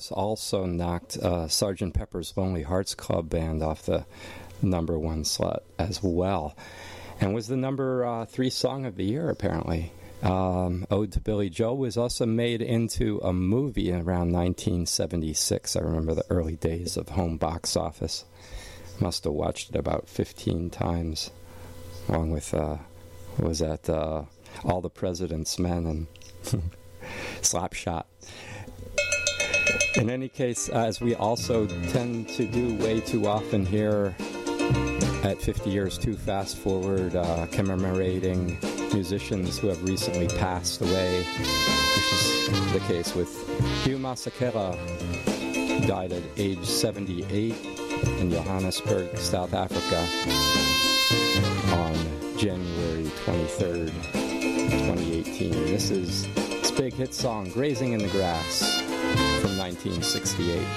this also knocked Sgt. Pepper's Lonely Hearts Club Band off the number one slot as well, and was the number 3 song of the year, apparently. Ode to Billy Joel was also made into a movie around 1976. I remember the early days of home box office. Must have watched it about 15 times, along with, All the President's Men and Slapshot. In any case, as we also tend to do way too often here at 50 Years Too Fast Forward, commemorating musicians who have recently passed away, which is the case with Hugh Masekela, who died at age 78 in Johannesburg, South Africa, on January 23rd, 2018. This is his big hit song, Grazing in the Grass, from 1968.